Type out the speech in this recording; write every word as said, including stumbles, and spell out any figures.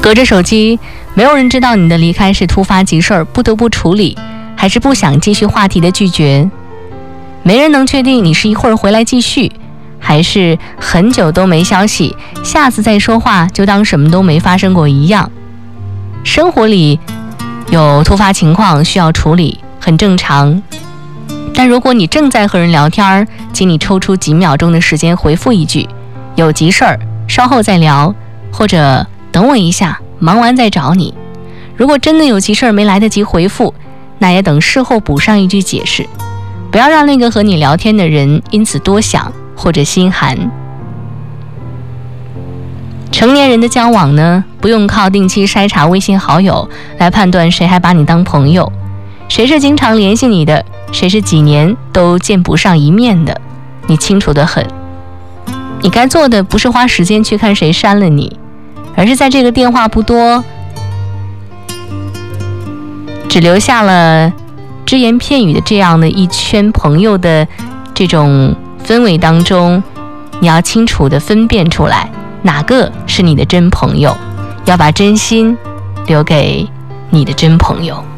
隔着手机，没有人知道你的离开是突发急事儿不得不处理，还是不想继续话题的拒绝。没人能确定你是一会儿回来继续，还是很久都没消息，下次再说话就当什么都没发生过一样。生活里有突发情况需要处理，很正常。但如果你正在和人聊天，请你抽出几秒钟的时间回复一句有急事儿，稍后再聊，或者等我一下，忙完再找你。如果真的有急事儿没来得及回复，那也等事后补上一句解释，不要让那个和你聊天的人因此多想或者心寒。成年人的交往呢，不用靠定期筛查微信好友来判断谁还把你当朋友，谁是经常联系你的，谁是几年都见不上一面的，你清楚得很。你该做的不是花时间去看谁删了你，而是在这个电话不多，只留下了只言片语的这样的一圈朋友的这种氛围当中，你要清楚地分辨出来哪个是你的真朋友，要把真心留给你的真朋友。